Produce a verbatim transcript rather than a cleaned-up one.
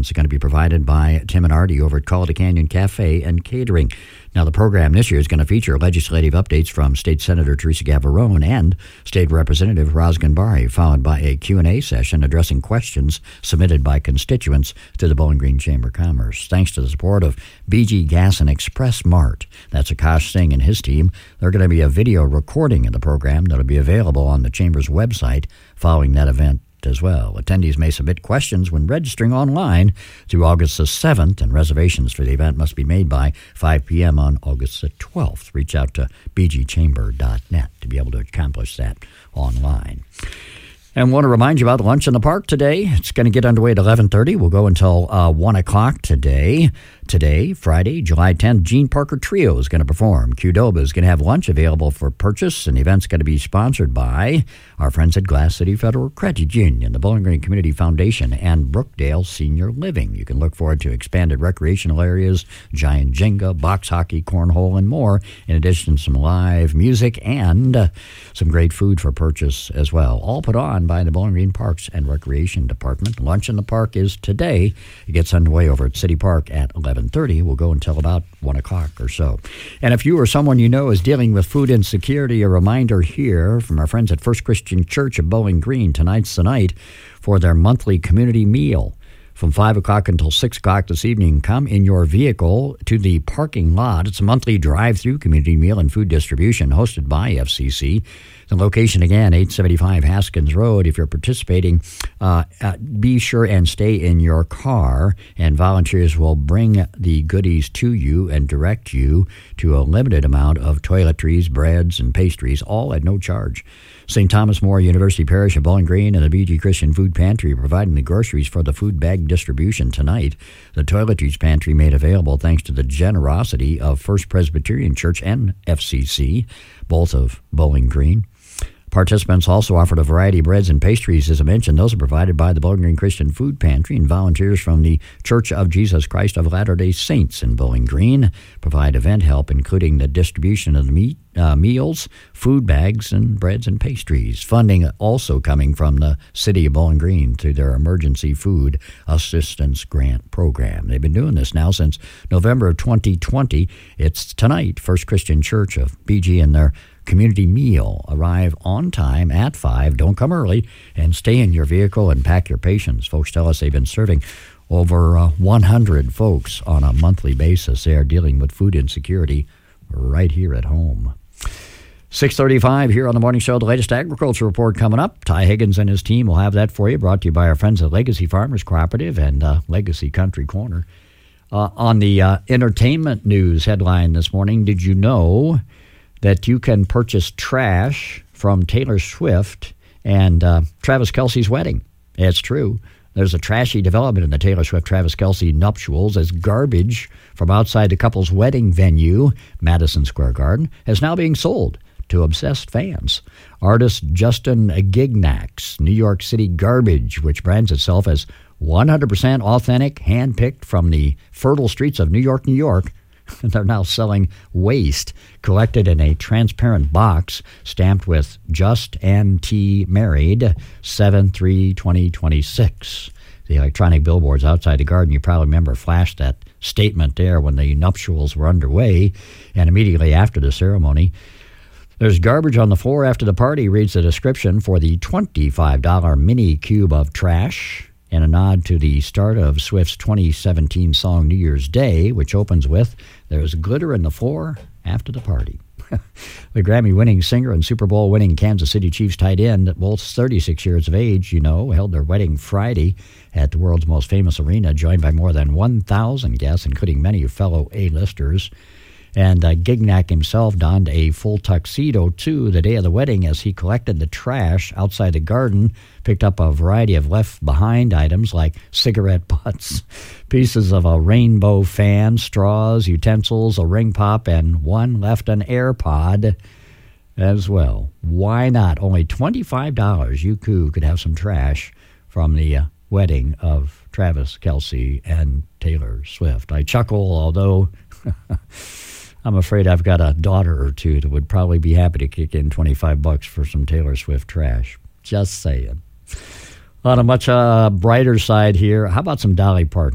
It's going to be provided by Tim and Artie over at Calder Canyon Cafe and Catering. Now, the program this year is going to feature legislative updates from State Senator Teresa Gavarone and State Representative Raz Ganbari, followed by a Q and A session addressing questions submitted by constituents to the Bowling Green Chamber of Commerce. Thanks to the support of B G Gas and Express Mart. That's Akash Singh and his team. There's going to be a video recording of the program that will be available on the Chamber's website following that event as well. Attendees may submit questions when registering online through August the seventh, and reservations for the event must be made by five p.m. on August the twelfth. Reach out to b g chamber dot net to be able to accomplish that online. And want to remind you about the Lunch in the Park today. It's going to get underway at eleven thirty. We'll go until uh, one o'clock today. Today, Friday, July tenth, Gene Parker Trio is going to perform. Qdoba is going to have lunch available for purchase, and the event's going to be sponsored by our friends at Glass City Federal Credit Union, the Bowling Green Community Foundation, and Brookdale Senior Living. You can look forward to expanded recreational areas, giant Jenga, box hockey, cornhole, and more, in addition to some live music and uh, some great food for purchase as well. All put on by the Bowling Green Parks and Recreation Department. Lunch in the Park is today. It gets underway over at City Park at eleven thirty. We'll go until about one o'clock or so. And if you or someone you know is dealing with food insecurity, a reminder here from our friends at First Christian Church of Bowling Green. Tonight's the night for their monthly community meal. From five o'clock until six o'clock this evening, come in your vehicle to the parking lot. It's a monthly drive-through community meal and food distribution hosted by F C C. The location, again, eight seventy-five Haskins Road. If you're participating, uh, uh, be sure and stay in your car, and volunteers will bring the goodies to you and direct you to a limited amount of toiletries, breads, and pastries, all at no charge. Saint Thomas More University Parish of Bowling Green and the B G Christian Food Pantry are providing the groceries for the food bag distribution tonight. The toiletries pantry made available thanks to the generosity of First Presbyterian Church and F C C, both of Bowling Green. Participants also offered a variety of breads and pastries. As I mentioned, those are provided by the Bowling Green Christian Food Pantry, and volunteers from the Church of Jesus Christ of Latter-day Saints in Bowling Green provide event help, including the distribution of the meat, uh, meals, food bags, and breads and pastries. Funding also coming from the City of Bowling Green through their Emergency Food Assistance Grant Program. They've been doing this now since November of twenty twenty. It's tonight, First Christian Church of B G and their community meal. Arrive on time at five. Don't come early, and stay in your vehicle and pack your patience. Folks tell us they've been serving over uh, one hundred folks on a monthly basis. They are dealing with food insecurity right here at home. six thirty-five here on the Morning Show. The latest agriculture report coming up. Ty Higgins and his team will have that for you, brought to you by our friends at Legacy Farmers Cooperative and uh, Legacy Country Corner. Uh, on the uh, entertainment news headline this morning, did you know that you can purchase trash from Taylor Swift and uh, Travis Kelce's wedding? It's true. There's a trashy development in the Taylor Swift-Travis Kelce nuptials, as garbage from outside the couple's wedding venue, Madison Square Garden, is now being sold to obsessed fans. Artist Justin Gignak's New York City Garbage, which brands itself as one hundred percent authentic, hand-picked from the fertile streets of New York, New York, they're now selling waste collected in a transparent box stamped with Just and T Married, seven three twenty twenty-six. The electronic billboards outside the garden, you probably remember, flashed that statement there when the nuptials were underway, and immediately after the ceremony. There's garbage on the floor after the party, reads the description for the twenty-five dollars mini cube of trash, and a nod to the start of Swift's twenty seventeen song New Year's Day, which opens with, "There's glitter in the floor after the party." The Grammy-winning singer and Super Bowl-winning Kansas City Chiefs tight end, both thirty-six years of age, you know, held their wedding Friday at the world's most famous arena, joined by more than one thousand guests, including many fellow A-listers. And uh, Gignac himself donned a full tuxedo, too, the day of the wedding, as he collected the trash outside the garden, picked up a variety of left-behind items like cigarette butts, pieces of a rainbow fan, straws, utensils, a ring pop, and one left an AirPod as well. Why not? Only twenty-five dollars. You too could have some trash from the uh, wedding of Travis Kelce and Taylor Swift. I chuckle, although I'm afraid I've got a daughter or two that would probably be happy to kick in twenty-five bucks for some Taylor Swift trash. Just saying. On a much uh, brighter side here, how about some Dolly Parton?